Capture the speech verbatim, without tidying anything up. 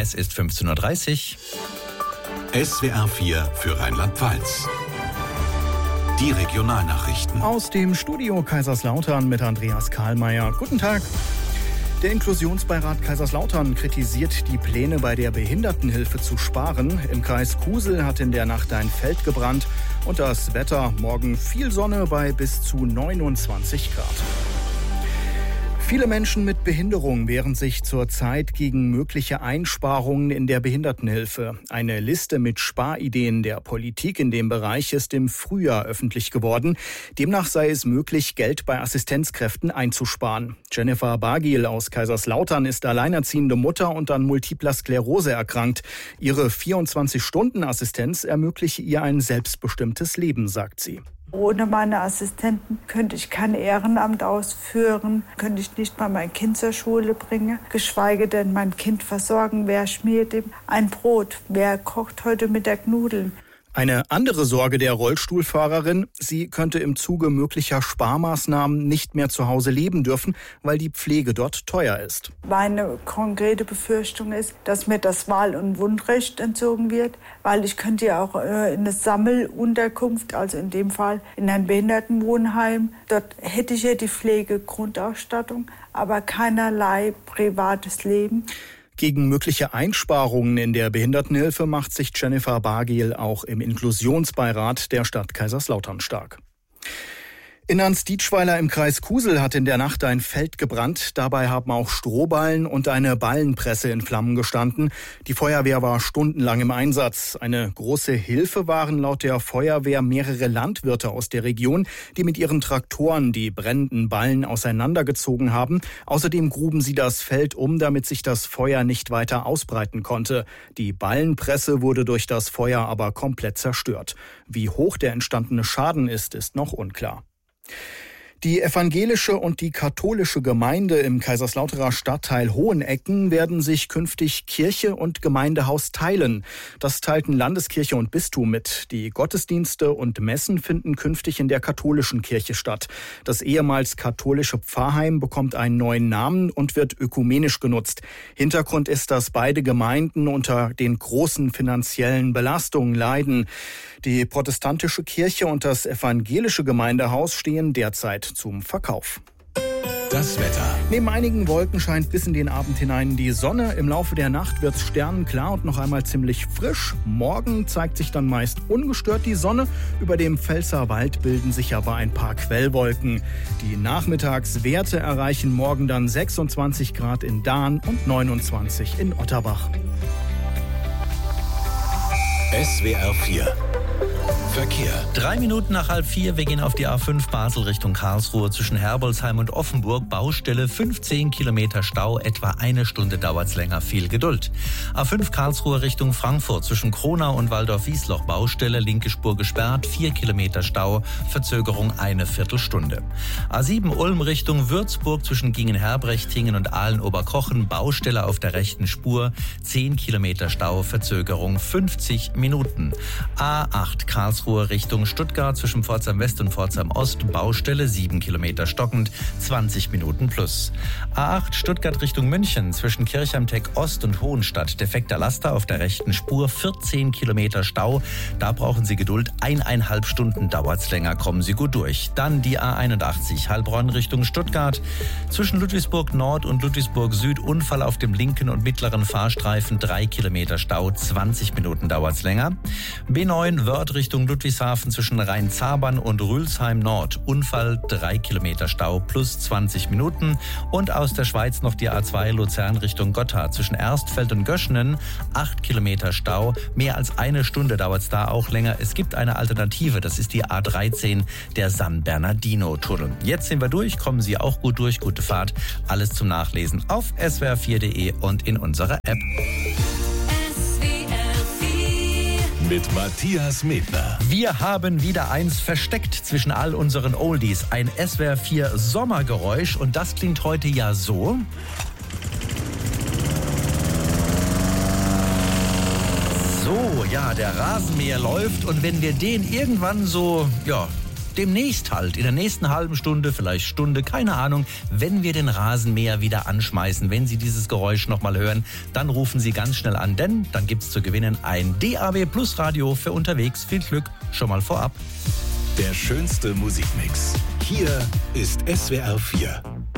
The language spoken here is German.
Es ist fünfzehn Uhr dreißig. S W R vier für Rheinland-Pfalz. Die Regionalnachrichten. Aus dem Studio Kaiserslautern mit Andreas Kahlmeier. Guten Tag. Der Inklusionsbeirat Kaiserslautern kritisiert die Pläne, bei der Behindertenhilfe zu sparen. Im Kreis Kusel hat in der Nacht ein Feld gebrannt und das Wetter morgen viel Sonne bei bis zu neunundzwanzig Grad. Viele Menschen mit Behinderung wehren sich zurzeit gegen mögliche Einsparungen in der Behindertenhilfe. Eine Liste mit Sparideen der Politik in dem Bereich ist im Frühjahr öffentlich geworden. Demnach sei es möglich, Geld bei Assistenzkräften einzusparen. Jennifer Bargiel aus Kaiserslautern ist alleinerziehende Mutter und an multipler Sklerose erkrankt. Ihre vierundzwanzig-Stunden-Assistenz ermögliche ihr ein selbstbestimmtes Leben, sagt sie. Ohne meine Assistenten könnte ich kein Ehrenamt ausführen, könnte ich nicht mal mein Kind zur Schule bringen, geschweige denn mein Kind versorgen. Wer schmiert ihm ein Brot? Wer kocht heute Mittag Nudeln? Eine andere Sorge der Rollstuhlfahrerin, sie könnte im Zuge möglicher Sparmaßnahmen nicht mehr zu Hause leben dürfen, weil die Pflege dort teuer ist. Meine konkrete Befürchtung ist, dass mir das Wahl- und Wohnrecht entzogen wird, weil ich könnte ja auch äh, in eine Sammelunterkunft, also in dem Fall in ein Behindertenwohnheim. Dort hätte ich ja die Pflegegrundausstattung, aber keinerlei privates Leben. Gegen mögliche Einsparungen in der Behindertenhilfe macht sich Jennifer Bargiel auch im Inklusionsbeirat der Stadt Kaiserslautern stark. In Ansdietschweiler im Kreis Kusel hat in der Nacht ein Feld gebrannt. Dabei haben auch Strohballen und eine Ballenpresse in Flammen gestanden. Die Feuerwehr war stundenlang im Einsatz. Eine große Hilfe waren laut der Feuerwehr mehrere Landwirte aus der Region, die mit ihren Traktoren die brennenden Ballen auseinandergezogen haben. Außerdem gruben sie das Feld um, damit sich das Feuer nicht weiter ausbreiten konnte. Die Ballenpresse wurde durch das Feuer aber komplett zerstört. Wie hoch der entstandene Schaden ist, ist noch unklar. Die evangelische und die katholische Gemeinde im Kaiserslauterer Stadtteil Hohenecken werden sich künftig Kirche und Gemeindehaus teilen. Das teilten Landeskirche und Bistum mit. Die Gottesdienste und Messen finden künftig in der katholischen Kirche statt. Das ehemals katholische Pfarrheim bekommt einen neuen Namen und wird ökumenisch genutzt. Hintergrund ist, dass beide Gemeinden unter den großen finanziellen Belastungen leiden. Die protestantische Kirche und das evangelische Gemeindehaus stehen derzeit zum Verkauf. Das Wetter. Neben einigen Wolken scheint bis in den Abend hinein die Sonne. Im Laufe der Nacht wird es sternenklar und noch einmal ziemlich frisch. Morgen zeigt sich dann meist ungestört die Sonne. Über dem Pfälzerwald bilden sich aber ein paar Quellwolken. Die Nachmittagswerte erreichen morgen dann sechsundzwanzig Grad in Dahn und neunundzwanzig in Otterbach. S W R vier Verkehr. Drei Minuten nach halb vier, wir gehen auf die A fünf Basel Richtung Karlsruhe zwischen Herbolzheim und Offenburg. Baustelle, fünfzehn Kilometer Stau, etwa eine Stunde dauert's länger, viel Geduld. A fünf Karlsruhe Richtung Frankfurt zwischen Kronau und Waldorf-Wiesloch. Baustelle, linke Spur gesperrt, vier Kilometer Stau, Verzögerung eine Viertelstunde. A sieben Ulm Richtung Würzburg zwischen Gingen-Herbrechtingen und Aalen-Oberkochen. Baustelle auf der rechten Spur, zehn Kilometer Stau, Verzögerung fünfzig Minuten. A acht Karlsruhe Richtung Stuttgart zwischen Pforzheim West und Pforzheim Ost. Baustelle sieben Kilometer stockend, zwanzig Minuten plus. A acht Stuttgart Richtung München zwischen Kirchheim-Teck Ost und Hohenstadt. Defekter Laster auf der rechten Spur, vierzehn Kilometer Stau. Da brauchen Sie Geduld, eineinhalb Stunden dauert's länger, kommen Sie gut durch. Dann die A einundachtzig Heilbronn Richtung Stuttgart. Zwischen Ludwigsburg Nord und Ludwigsburg Süd Unfall auf dem linken und mittleren Fahrstreifen, drei Kilometer Stau, zwanzig Minuten dauert's länger. B neun Wörth Richtung Ludwigshafen zwischen Rhein-Zabern und Rülsheim Nord. Unfall, drei Kilometer Stau plus zwanzig Minuten. Und aus der Schweiz noch die A zwei Luzern Richtung Gotthard zwischen Erstfeld und Göschenen. acht Kilometer Stau. Mehr als eine Stunde dauert es da auch länger. Es gibt eine Alternative, das ist die A dreizehn, der San Bernardino-Tunnel. Jetzt sind wir durch, kommen Sie auch gut durch, gute Fahrt. Alles zum Nachlesen auf s w r vier punkt d e und in unserer App. Mit Matthias Medner. Wir haben wieder eins versteckt zwischen all unseren Oldies. Ein S W R vier Sommergeräusch und das klingt heute ja so. So, ja, der Rasenmäher läuft und wenn wir den irgendwann so, ja, demnächst halt, in der nächsten halben Stunde, vielleicht Stunde, keine Ahnung, wenn wir den Rasenmäher wieder anschmeißen, wenn Sie dieses Geräusch nochmal hören, dann rufen Sie ganz schnell an, denn dann gibt's zu gewinnen ein D A B Plus Radio für unterwegs. Viel Glück schon mal vorab. Der schönste Musikmix. Hier ist S W R vier.